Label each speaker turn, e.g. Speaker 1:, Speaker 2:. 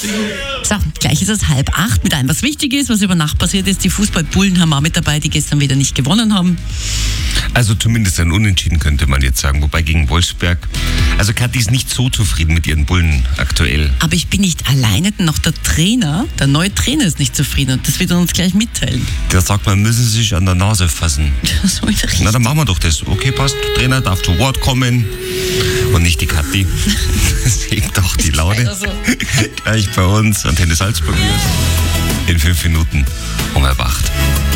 Speaker 1: So, gleich ist es 7:30 mit allem, was wichtig ist, was über Nacht passiert ist. Die Fußballbullen haben auch mit dabei, die gestern wieder nicht gewonnen haben.
Speaker 2: Also zumindest ein Unentschieden könnte man jetzt sagen, wobei gegen Wolfsberg. Also Kathi ist nicht so zufrieden mit ihren Bullen aktuell.
Speaker 1: Aber ich bin nicht alleine, denn auch der Trainer, der neue Trainer ist nicht zufrieden und das wird er uns gleich mitteilen.
Speaker 2: Der sagt, man müsse sich an der Nase fassen.
Speaker 1: So in der Richtung.
Speaker 2: Na, dann machen wir doch das. Okay, passt. Trainer darf zu Wort kommen und nicht die Kathi. Das hebt doch die Laune.
Speaker 1: leider so.
Speaker 2: Gleich bei uns, Antenne Salzburg News. In 5 Minuten um 7:08.